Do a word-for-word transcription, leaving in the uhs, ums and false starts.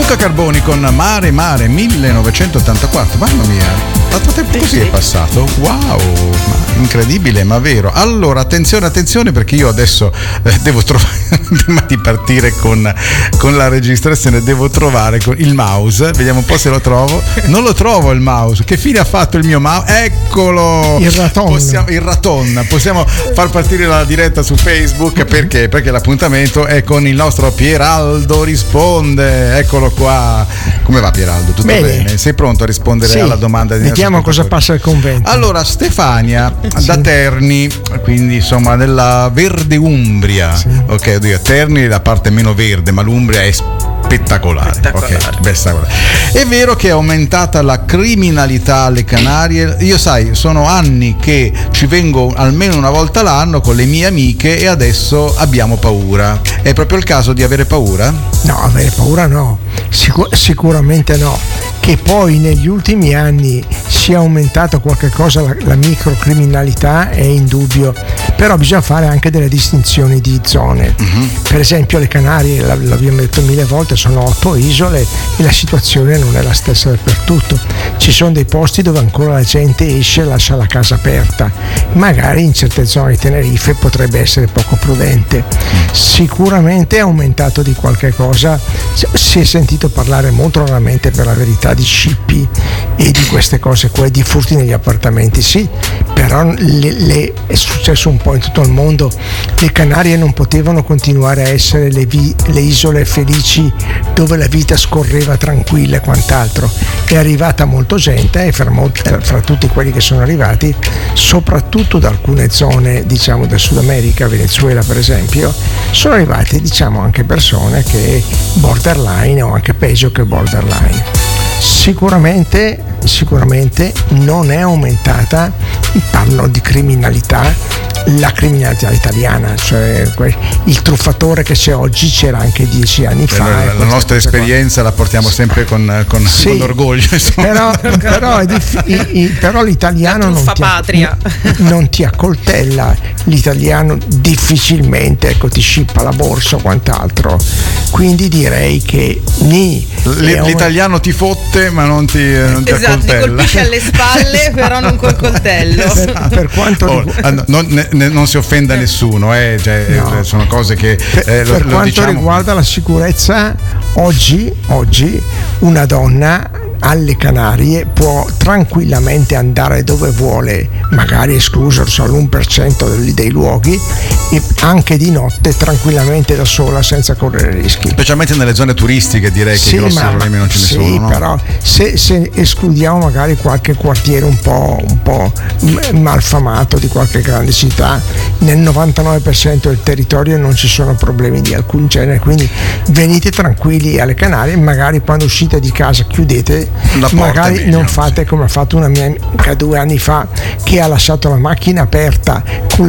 Luca Carboni con Mare Mare millenovecentottantaquattro. Mamma mia, tanto tempo così è passato. Wow, ma incredibile ma vero. Allora attenzione attenzione perché io adesso eh, devo trovare prima di partire con, con la registrazione devo trovare con il mouse. Vediamo un po' se lo trovo. Non lo trovo il mouse. Che fine ha fatto il mio mouse? Eccolo, il raton. Possiamo, il raton. Possiamo far partire la diretta su Facebook perché? Perché l'appuntamento è con il nostro Pieraldo Risponde. Eccolo qua. Come va Pieraldo? Tutto bene? bene? Sei pronto a rispondere sì, alla domanda di vediamo cosa passa al convento. Allora Stefania sì. da Terni, quindi insomma nella Verde Umbria, sì. ok, oddio, Terni è la parte meno verde ma l'Umbria è spettacolare, spettacolare. Okay, spettacolare. È vero che è aumentata la criminalità alle Canarie. Io sai, sono anni che ci vengo almeno una volta l'anno con le mie amiche e adesso abbiamo paura. È proprio il caso di avere paura? No, avere paura no, Sicur- sicuramente no. Che poi negli ultimi anni sia aumentato qualche cosa la, la microcriminalità è indubbio, però bisogna fare anche delle distinzioni di zone. Uh-huh. Per esempio le Canarie, l'abbiamo detto mille volte, sono otto isole e la situazione non è la stessa dappertutto. Ci sono dei posti dove ancora la gente esce e lascia la casa aperta, magari in certe zone di Tenerife potrebbe essere poco prudente. Sicuramente è aumentato di qualche cosa, si è sentito parlare molto raramente per la verità di scippi e di queste cose qua, di furti negli appartamenti, sì, però le, le, è successo un po' in tutto il mondo. Le Canarie non potevano continuare a essere le, vi, le isole felici dove la vita scorreva tranquilla e quant'altro. È arrivata molto gente e fra, fra, fra tutti quelli che sono arrivati, soprattutto da alcune zone diciamo del Sud America, Venezuela per esempio, sono arrivate diciamo anche persone che borderline o anche peggio che borderline. Sicuramente, sicuramente non è aumentata, parlo di criminalità, la criminalità italiana, cioè il truffatore che c'è oggi c'era anche dieci anni fa. La, la nostra esperienza cose. La portiamo sempre con, con, sì, con orgoglio. Però, però, è diff- i, i, però l'italiano non ti, patria. non ti accoltella, l'italiano difficilmente ecco, ti scippa la borsa o quant'altro. Quindi direi che ni L- l'italiano ti fotte ma non ti, non ti esatto, accoltella. Ti colpisce alle spalle però non col coltello. Per, per quanto oh, rigu- non, ne, non si offenda nessuno, eh, cioè, no. sono cose che per, eh, lo, per lo quanto diciamo. riguarda la sicurezza, oggi, oggi una donna alle Canarie può tranquillamente andare dove vuole, magari escluso solo l'uno per cento dei, dei luoghi, e anche di notte tranquillamente da sola senza correre rischi. Specialmente nelle zone turistiche direi sì, che grossi ma, problemi non ce ne sì, sono. No? Però se, se escludiamo magari qualche quartiere un po', un po' malfamato di qualche grande città, nel novantanove per cento del territorio non ci sono problemi di alcun genere, quindi venite tranquilli alle Canarie, magari quando uscite di casa chiudete, magari meglio, non fate come ha fatto una mia amica due anni fa che ha lasciato la macchina aperta con